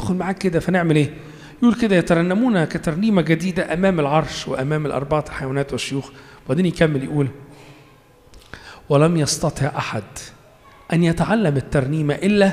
ندخل معاك كده فنعمل ايه؟ يقول كده يترنمون كترنيمة جديدة أمام العرش وأمام الأربعة حيوانات والشيوخ. وبعدين يكمل يقول ولم يستطع أحد أن يتعلم الترنيمة إلا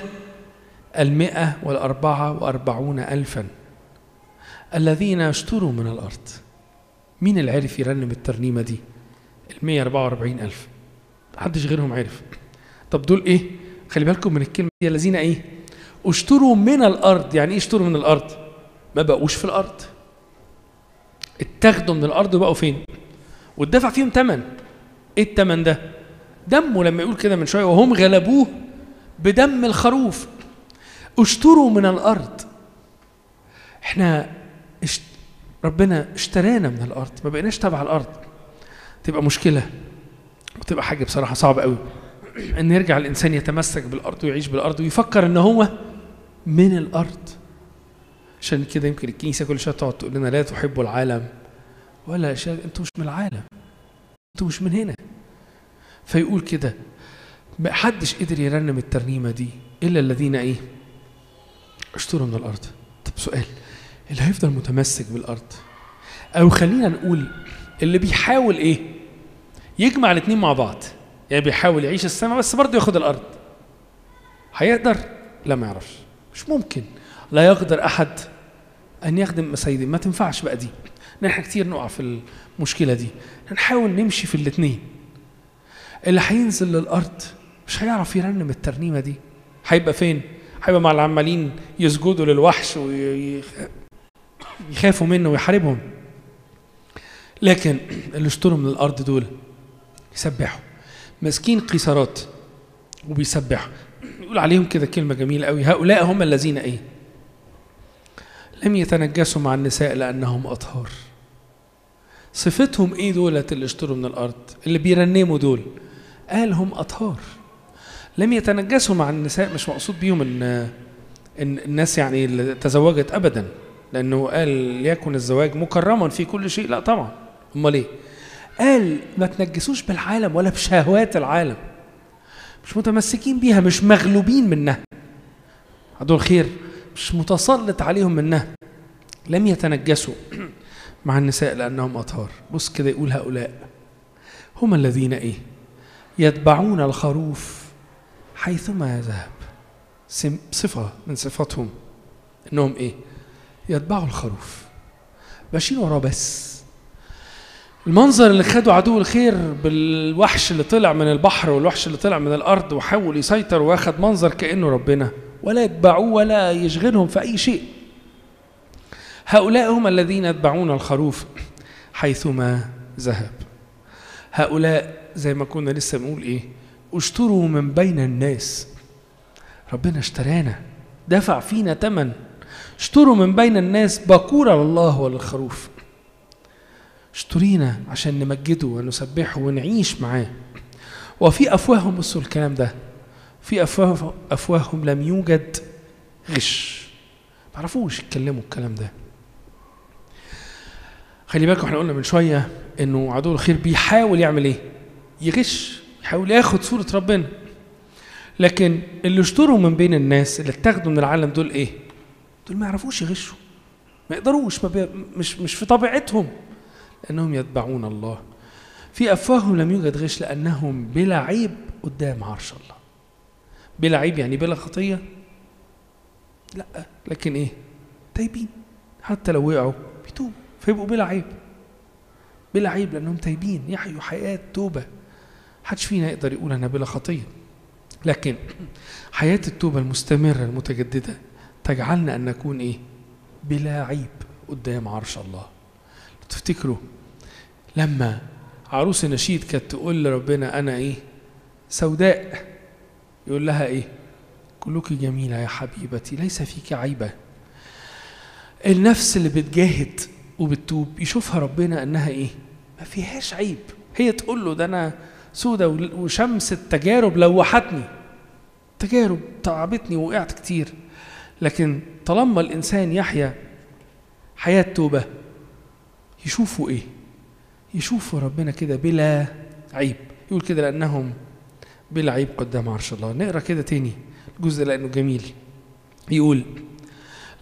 144,000 الذين اشتروا من الأرض. مين اللي عرف يرنم الترنيمة دي؟ 144,000، محدش غيرهم عرف. طب دول ايه؟ خلي بالكم من الكلمة دي، الذين ايه؟ اشتروا من الأرض. يعني ايه اشتروا من الأرض؟ ما بقوش في الأرض، اتاخدوا من الأرض وبقوا فين؟ واتدفع فيهم ثمن. ايه الثمن ده؟ دمه. لما يقول كده من شوية وهم غلبوه بدم الخروف. اشتروا من الأرض. احنا ربنا اشترانا من الأرض، ما بقيناش تبع الأرض. تبقى مشكلة وتبقى حاجة بصراحة صعبة قوي ان يرجع الإنسان يتمسك بالأرض ويعيش بالأرض ويفكر ان هو من الأرض. عشان كده يمكن الكنيسة كل شوية تقعد تقول لنا لا تحبوا العالم ولا أشياء، انتوا مش من العالم، انتوا مش من هنا. فيقول كده ما حدش قدر يرنم الترنيمة دي إلا الذين ايه؟ اشتروا من الأرض. طب سؤال، اللي هيفضل متمسك بالأرض، أو خلينا نقول اللي بيحاول ايه؟ يجمع الاثنين مع بعض، يعني بيحاول يعيش السماء بس برضه ياخد الأرض، هيقدر؟ لا، ما يعرفش، مش ممكن. لا يقدر أحد أن يخدم مسايدين. ما تنفعش بقى دي. نحن كتير نقع في المشكلة دي. نحاول نمشي في الاثنين. اللي هينزل للأرض مش هيعرف يرنم الترنيمة دي، هيبقى فين؟ هيبقى مع العمالين يسجدوا للوحش ويخافوا منه ويحاربهم. لكن اللي اشتروا من الأرض دول يسبحوا، ماسكين قيثارات وبيسبحوا. يقول عليهم كده كلمة جميلة قوي، هؤلاء هم الذين ايه؟ لم يتنجسوا مع النساء لأنهم أطهار. صفتهم ايه دولة اللي اشتروا من الأرض اللي بيرنموا دول؟ قال هم أطهار. لم يتنجسوا مع النساء، مش مقصود بيهم إن الناس يعني اللي تزوجت أبدا، لأنه قال ليكن الزواج مكرما في كل شيء. لا طبعا، أمال ايه؟ قال ما تنجسوش بالعالم ولا بشهوات العالم، مش متمسكين بيها، مش مغلوبين منها. عدو الخير مش متسلط عليهم منها. لم يتنجسوا مع النساء لأنهم أطهار. بص كده يقول هؤلاء هم الذين ايه؟ يتبعون الخروف حيثما يذهب. صفة من صفاتهم انهم ايه؟ يتبعوا الخروف، ماشيين وراه. بس المنظر اللي خدوا عدو الخير بالوحش اللي طلع من البحر والوحش اللي طلع من الأرض وحاول يسيطر واخد منظر كأنه ربنا، ولا يتبعوه ولا يشغلهم في أي شيء. هؤلاء هم الذين يتبعون الخروف حيثما ذهب. هؤلاء زي ما كنا لسه بنقول ايه؟ اشتروا من بين الناس. ربنا اشترانا، دفع فينا ثمن. اشتروا من بين الناس بكورة لله وللخروف. اشترينا عشان نمجده ونسبحه ونعيش معاه. وفي أفواههم، بصوا الكلام ده، في أفواههم لم يوجد غش. ما عرفوش يتكلموا الكلام ده. خلي بالكم احنا قلنا من شوية انه عدو الخير بيحاول يعمل ايه؟ يغش، يحاول ياخد صورة ربنا. لكن اللي اشتروا من بين الناس، اللي اتاخدوا من العالم دول ايه؟ دول ما يعرفوش يغشوا، ما يقدروش، مش في طبيعتهم، لأنهم يتبعون الله. في أفواههم لم يوجد غش لأنهم بلا عيب قدام عرش الله. بلا عيب يعني بلا خطية؟ لا، لكن ايه؟ تايبين. حتى لو وقعوا بيتوبوا فيبقوا بلا عيب. بلا عيب لأنهم تايبين، يحيوا حياة توبة. محدش فينا يقدر يقول أنا بلا خطية، لكن حياة التوبة المستمرة المتجددة تجعلنا أن نكون إيه؟ بلا عيب قدام عرش الله. تفتكروا لما عروس النشيد كانت تقول لربنا أنا إيه؟ سوداء، يقول لها إيه؟ كلك جميلة يا حبيبتي ليس فيك عيبة. النفس اللي بتجاهد وبتتوب يشوفها ربنا أنها إيه؟ ما فيهاش عيب. هي تقول له ده أنا سودة وشمس التجارب لوحتني، تجارب تعبتني ووقعت كتير. لكن طالما الإنسان يحيا حياة توبة يشوفوا إيه؟ يشوفوا ربنا كده بلا عيب. يقول كده لأنهم بلا عيب قدام عرش الله. نقرأ كده تاني الجزء لأنه جميل. يقول